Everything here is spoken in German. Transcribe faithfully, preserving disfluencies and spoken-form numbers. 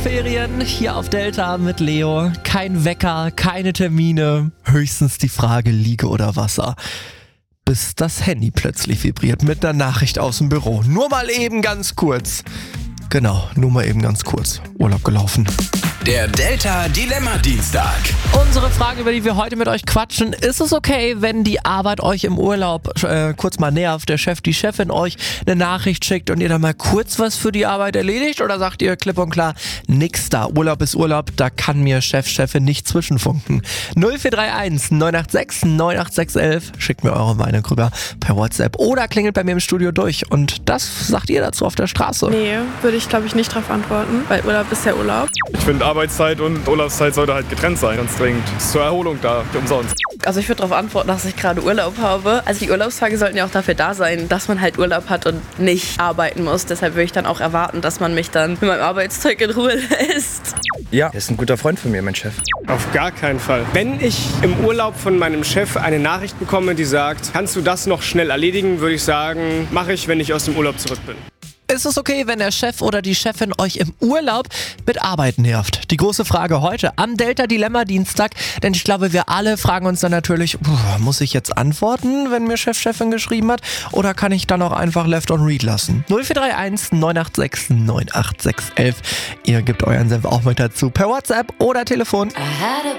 Ferien hier auf Delta mit Leo. Kein Wecker, keine Termine, höchstens die Frage Liege oder Wasser. Bis das Handy plötzlich vibriert mit einer Nachricht aus dem Büro. Nur mal eben ganz kurz. Genau, nur mal eben ganz kurz. Urlaub gelaufen. Der Delta Dilemma Dienstag. Unsere Frage, über die wir heute mit euch quatschen: Ist es okay, wenn die Arbeit euch im Urlaub äh, kurz mal nervt, der Chef, die Chefin euch eine Nachricht schickt und ihr dann mal kurz was für die Arbeit erledigt? Oder sagt ihr klipp und klar, nix da, Urlaub ist Urlaub, da kann mir Chef, Chefin nicht zwischenfunken? null vier drei eins neun acht sechs neun acht sechs eins eins, schickt mir eure Meinung rüber per WhatsApp oder klingelt bei mir im Studio durch. Und das sagt ihr dazu auf der Straße. Nee, würde ich glaube ich nicht drauf antworten, weil Urlaub ist ja Urlaub. Ich finde, Arbeitszeit und Urlaubszeit sollte halt getrennt sein, ganz dringend. Ist zur Erholung da, umsonst. Also ich würde darauf antworten, dass ich gerade Urlaub habe. Also die Urlaubstage sollten ja auch dafür da sein, dass man halt Urlaub hat und nicht arbeiten muss. Deshalb würde ich dann auch erwarten, dass man mich dann mit meinem Arbeitszeug in Ruhe lässt. Ja, er ist ein guter Freund von mir, mein Chef. Auf gar keinen Fall. Wenn ich im Urlaub von meinem Chef eine Nachricht bekomme, die sagt, kannst du das noch schnell erledigen, würde ich sagen, mache ich, wenn ich aus dem Urlaub zurück bin. Ist es okay, wenn der Chef oder die Chefin euch im Urlaub mit Arbeit nervt? Die große Frage heute am Delta Dilemma Dienstag, denn ich glaube, wir alle fragen uns dann natürlich, muss ich jetzt antworten, wenn mir Chef, Chefin geschrieben hat, oder kann ich dann auch einfach left on read lassen? null vier drei eins neun acht sechs neun acht sechs eins eins. Ihr gebt euren Senf auch mit dazu per WhatsApp oder Telefon.